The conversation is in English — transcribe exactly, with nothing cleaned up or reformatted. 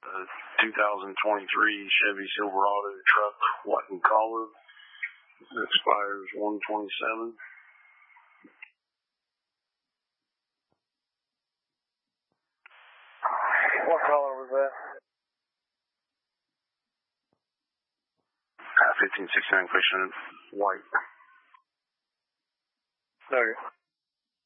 Uh, two thousand twenty-three Chevy Silverado truck, white and collar. It expires one twenty-seven. What color was that? Uh, fifteen sixty-nine question, white. Okay.